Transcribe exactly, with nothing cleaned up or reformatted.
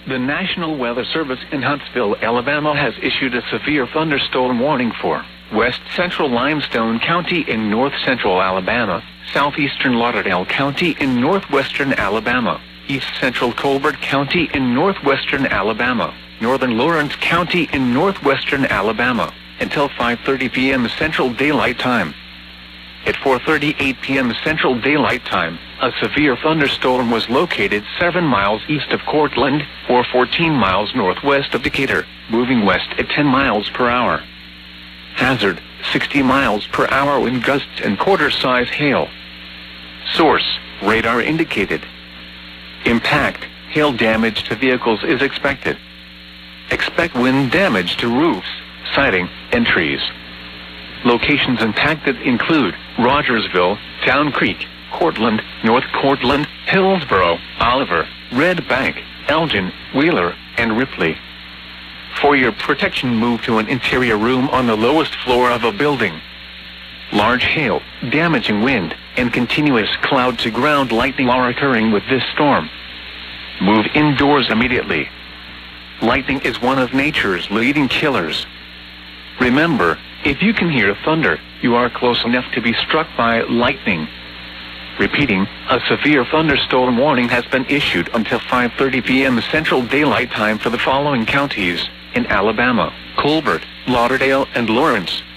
The National Weather Service in Huntsville, Alabama has issued a severe thunderstorm warning for west central Limestone County in north central Alabama, southeastern Lauderdale County in northwestern Alabama, east central Colbert County in northwestern Alabama, northern Lawrence County in northwestern Alabama, until five thirty p m Central Daylight Time. At four thirty-eight p m Central Daylight Time, a severe thunderstorm was located seven miles east of Cortland, or fourteen miles northwest of Decatur, moving west at ten miles per hour. Hazard, sixty miles per hour wind gusts and quarter-size hail. Source, radar indicated. Impact, hail damage to vehicles is expected. Expect wind damage to roofs, siding, and trees. Locations impacted include Rogersville, Town Creek, Cortland, North Cortland, Hillsboro, Oliver, Red Bank, Elgin, Wheeler, and Ripley. For your protection, move to an interior room on the lowest floor of a building. Large hail, damaging wind, and continuous cloud-to-ground lightning are occurring with this storm. Move indoors immediately. Lightning is one of nature's leading killers. Remember, if you can hear thunder, you are close enough to be struck by lightning. Repeating, a severe thunderstorm warning has been issued until five thirty p m Central Daylight Time for the following counties in Alabama: Colbert, Lauderdale, and Lawrence.